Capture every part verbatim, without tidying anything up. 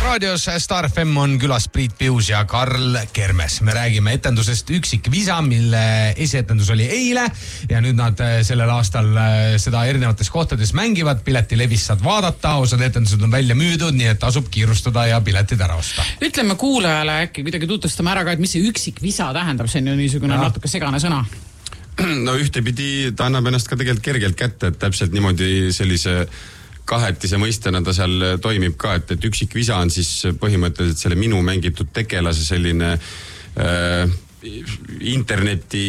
raadios Star F M on külas Priit Pius ja Karl Kermes. Me räägime etendusest Üksik visa, mille esietendus oli eile ja nüüd nad sellel aastal seda erinevates kohtades mängivad. Piletilevis saad vaadata, osad etendused on välja müüdud, nii et tasub kiirustada ja piletid ära osta. Ütleme kuulajale äkki kuidagi tutvustame ära ka, et mis see Üksik visa tähendab, see on ju niisugune ja. natuke segane sõna. No ühtepidi ta annab ennast ka tegelikult kergelt kätte, et täpselt niimoodi sellise kahetise mõistena ta seal toimib ka, et, et Üksik visa on siis põhimõtteliselt selle minu mängitud tegelase selline äh, interneti,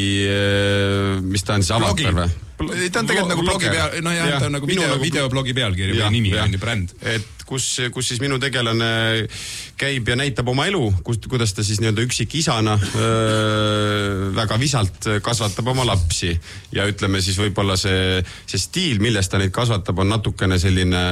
äh, mis ta on siis avatar või? Ta on tegelikult nagu blogi peal, no jah, ta on nagu video, nagu videoblogi pealkiri või nimi on ju bränd. Et kus, kus siis minu tegelane käib ja näitab oma elu, kus, kuidas ta siis nii-öelda üksik isana öö, väga visalt kasvatab oma lapsi. Ja ütleme siis võib-olla see, see stiil, millest ta neid kasvatab, on natukene selline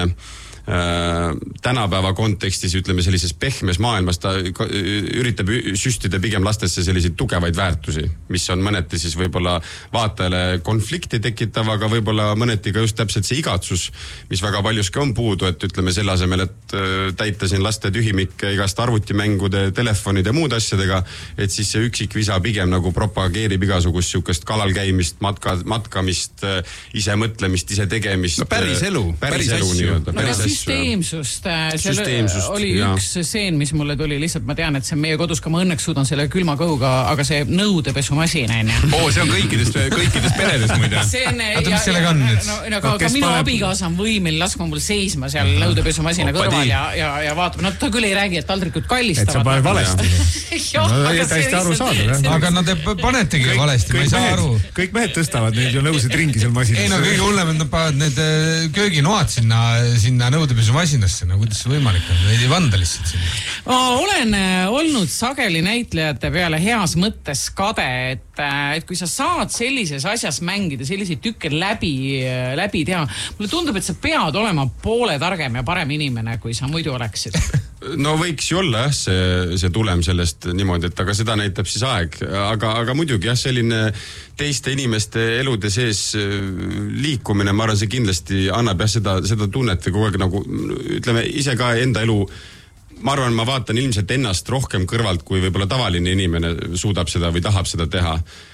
äh, tänapäeva kontekstis, ütleme sellises pehmes maailmas, ta üritab süstida pigem lastesse selliseid tugevaid väärtusi, mis on mõneti siis võib-olla vaatajale konflikti tekitav, aga võib-olla mõneti ka just täpselt see igatsus, mis väga paljuski on puudu, et ütleme selle asemel, et täita siin laste tühimikke igast arvutimängude, telefonide ja muud asjadega, et siis see Üksik visa pigem nagu propageerib igasugust siukest kalal käimist, matka, matkamist, ise mõtlemist, ise tegemist. No päris elu. Päris, päris elu nii-öelda. No, süsteemsust. süsteemsust. Oli ja. üks seen, mis mulle tuli lihtsalt, ma tean, et see meie kodus ka ma õnneks suudan selle külma kõhuga, aga see nõudepesumasin on ju. Oo, see on kõikidest, kõikidest peredest muide. See on, Oota, mis sellega on nüüd? No, no, ka, ka minu paneb... abikaasa on võimel laskma mul seisma seal nõudepesumasina kõrval ja, ja, ja vaatab. No ta küll ei räägi, et taldrikud kallistavad. Et sa paned valesti. Jah, no, aga täiesti aru saada. Aga nad panetegi valesti, ma ei saa aru. Kõik mehed tõstavad neid ju nõusid ringi seal masinas. Ei no kõige hullem, et nad panevad need kööginoad sinna, sinna nõudepesumasinasse. No kuidas see võimalik on? Neid ei vanda lihtsalt sinna. Ma olen olnud sageli näitlejate peale heas mõttes kade, et, et kui sa saad sellises asjas mängida, selliseid tükke läbi, läbi teha, mulle tundub, et sa pead olema poole targem ja parem inimene, kui sa muidu oleksid. No võiks ju olla jah, see, see tulem sellest niimoodi, et aga seda näitab siis aeg. Aga, aga muidugi jah, selline teiste inimeste elude sees liikumine, ma arvan, see kindlasti annab jah seda, seda tunnet või kogu aeg nagu, ütleme, ise ka enda elu, ma arvan, ma vaatan ilmselt ennast rohkem kõrvalt, kui võib-olla tavaline inimene suudab seda või tahab seda teha.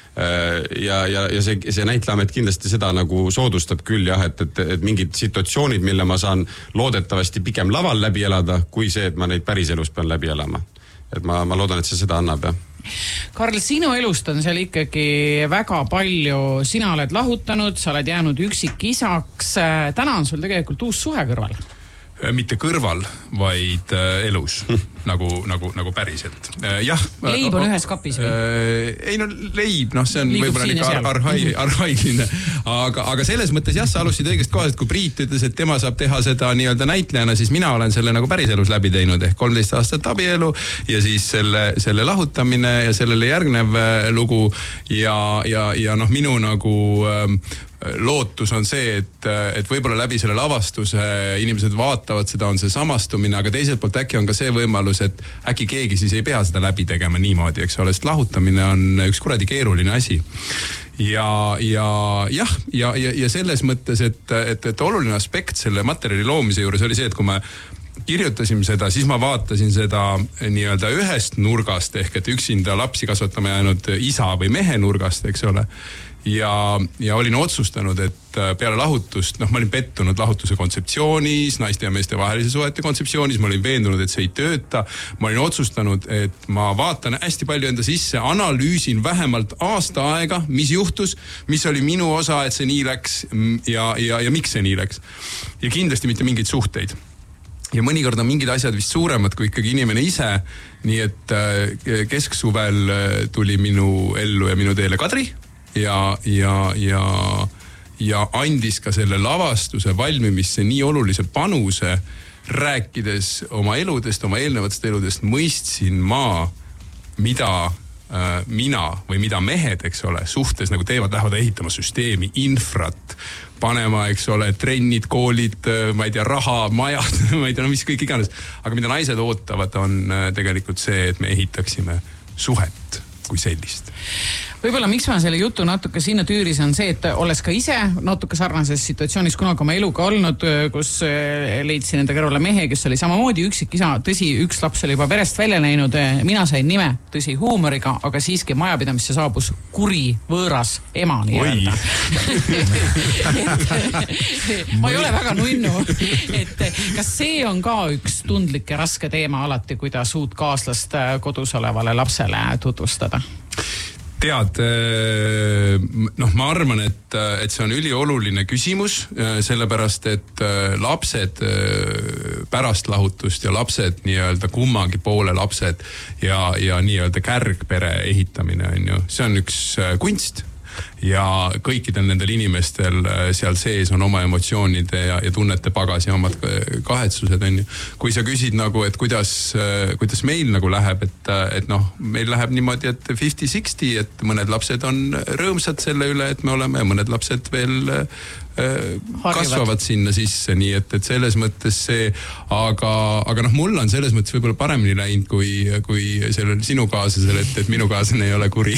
Ja, ja, ja see, see näitleamet kindlasti seda nagu soodustab küll jah, et, et, et mingid situatsioonid, mille ma saan loodetavasti pigem laval läbi elada, kui see, et ma neid päris elus pean läbi elama. Et ma, ma loodan, et see seda annab jah. Karl, sinu elust on seal ikkagi väga palju, sina oled lahutanud, sa oled jäänud üksik isaks, täna on sul tegelikult uus suhe kõrval. Mitte kõrval, vaid äh, elus, nagu, nagu, nagu päriselt. Äh, jah. Leib on ühes kapis või? Äh, ei no leib, noh see on võib-olla ikka ar arhai, arhailine, aga, aga selles mõttes jah, sa alustasid õigest kohast, kui Priit ütles, et tema saab teha seda nii-öelda näitlejana, siis mina olen selle nagu päris elus läbi teinud, ehk kolmteist aastat abielu ja siis selle, selle lahutamine ja sellele järgnev lugu ja, ja, ja noh, minu nagu ähm, lootus on see, et, et võib-olla läbi selle lavastuse inimesed vaatavad seda, on see samastumine, aga teiselt poolt äkki on ka see võimalus, et äkki keegi siis ei pea seda läbi tegema niimoodi, eks ole, sest lahutamine on üks kuradi keeruline asi. Ja, ja jah, ja, ja, ja selles mõttes, et, et, et oluline aspekt selle materjali loomise juures oli see, et kui me kirjutasime seda, siis ma vaatasin seda nii-öelda ühest nurgast, ehk et üksinda lapsi kasvatama jäänud isa või mehe nurgast, eks ole. Ja, ja olin otsustanud, et peale lahutust, noh ma olin pettunud lahutuse kontseptsioonis, naiste ja meeste vahelise suhete kontseptsioonis, ma olin veendunud, et see ei tööta. Ma olin otsustanud, et ma vaatan hästi palju enda sisse, analüüsin vähemalt aasta aega, mis juhtus, mis oli minu osa, et see nii läks ja, ja, ja miks see nii läks. Ja kindlasti mitte mingeid suhteid. Ja mõnikord on mingid asjad vist suuremad kui ikkagi inimene ise, nii et kesksuvel tuli minu ellu ja minu teele Kadri ja, ja, ja, ja andis ka selle lavastuse valmimisse nii olulise panuse, rääkides oma eludest, oma eelnevatest eludest, mõistsin ma, mida äh, mina või mida mehed, eks ole, suhtes nagu teevad, lähevad ehitama süsteemi, infrat, panema, eks ole, trennid, koolid, ma ei tea, raha, majad, ma ei tea, no mis kõik iganes. Aga mida naised ootavad on tegelikult see, et me ehitaksime suhet kui sellist. võib-olla miks ma selle jutu natuke sinna tüüris on see, et olles ka ise natuke sarnases situatsioonis kunagi oma eluga olnud, kus leidsin enda kõrvale mehe, kes oli samamoodi üksik isa, tõsi, üks laps oli juba perest välja läinud, mina sain nime, tõsi, huumoriga, aga siiski majapidamisse saabus kuri võõras ema nii-öelda. ma ei ole väga nunnu, et kas see on ka üks tundlik ja raske teema alati, kuidas uut kaaslast kodus olevale lapsele tutvustada? Tead, noh, ma arvan, et, et see on ülioluline küsimus, sellepärast, et lapsed pärast lahutust ja lapsed nii-öelda kummagi poole lapsed ja, ja nii-öelda kärgpere ehitamine on ju, see on üks kunst. Ja kõikidel nendel inimestel seal sees on oma emotsioonide ja, ja tunnete pagas ja omad kahetsused on ju. Kui sa küsid nagu, et kuidas, kuidas meil nagu läheb, et, et noh, meil läheb niimoodi, et fifty sixty, et mõned lapsed on rõõmsad selle üle, et me oleme ja mõned lapsed veel kasvavad sinna sisse, nii et, et selles mõttes see, aga, aga noh, mul on selles mõttes võib-olla paremini läinud kui, kui sellel sinu kaaslasel, et, et minu kaaslane ei ole kuri.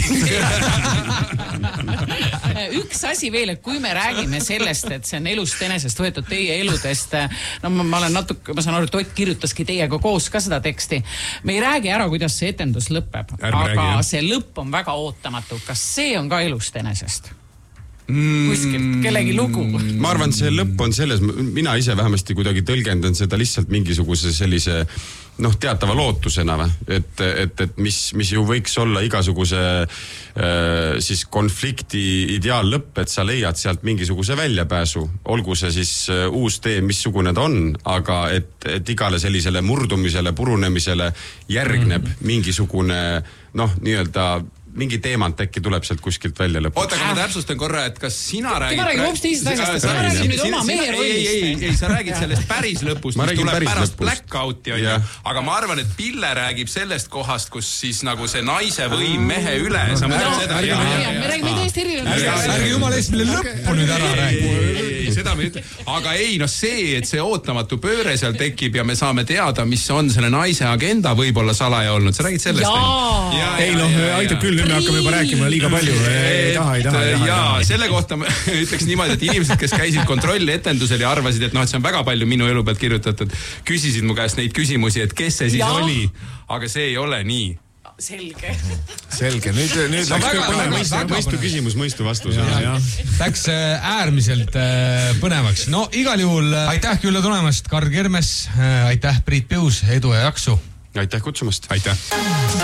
Üks asi veel, et kui me räägime sellest, et see on elust enesest võetud teie eludest, no ma, ma olen natuke, ma saan aru, et Ott kirjutaski teiega koos ka seda teksti. Me ei räägi ära, kuidas see etendus lõpeb, Ärme aga räägi, see lõpp on väga ootamatu. Kas see on ka elust enesest? Kuskilt, kellegi lugu. Ma arvan, see lõpp on selles, mina ise vähemasti kuidagi tõlgendan seda lihtsalt mingisuguse sellise noh, teatava lootusena, et, et, et mis, mis ju võiks olla igasuguse äh, siis konflikti ideaallõpp, et sa leiad sealt mingisuguse väljapääsu, olgu see siis äh, uus tee, missugune ta on, aga et, et igale sellisele murdumisele, purunemisele järgneb mm-hmm. mingisugune noh, nii-öelda mingi teemant äkki tuleb sealt kuskilt välja lõpuks. Oota, aga ma täpsustan korra, et kas sina räägid... Ma räägin hoopis teisest asjast, ma räägin nüüd oma mehe rollist. Ei, ei, ei, sa räägid sellest päris lõpust, mis tuleb päris pärast blackouti, on ju. Aga ma arvan, et Pille räägib sellest kohast, kus siis nagu see naise võim mehe üle. Sa mõtled seda? Me räägime täiesti erinevad. Ärge jumala eest meile lõppu nüüd ära räägi. Seda me ütle. Aga ei, no see, et see ootamatu pööre seal tekib ja me saame teada, mis on selle naise agenda võib-olla salaja olnud. Sa räägid sellest? Ei, noh, aitab küll. Me hakkame juba rääkima liiga palju. Ei taha, ei taha, ei taha. Ja selle kohta ma ütleks niimoodi, et inimesed, kes käisid kontrolli etendusel ja arvasid, et noh, et see on väga palju minu elu pealt kirjutatud, küsisid mu käest neid küsimusi, et kes see siis ja. oli. Aga see ei ole nii. Selge. Selge. Nüüd, nüüd läks põnev, mõistu, mõistu küsimus, mõistu vastus. Läks äärmiselt põnevaks. No igal juhul aitäh külla tulemast, Karl Kermes, aitäh Priit Pius, edu ja jaksu. Aitäh kutsumast. Aitäh.